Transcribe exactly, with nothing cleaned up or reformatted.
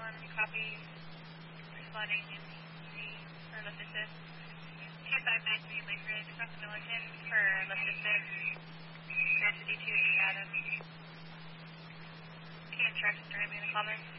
one, copy. Flooding in the for lift assist. two five nine three Lake Ridge, across the Milliken for lift assist. fifty-two E Adams. Can trucks driving in the comments?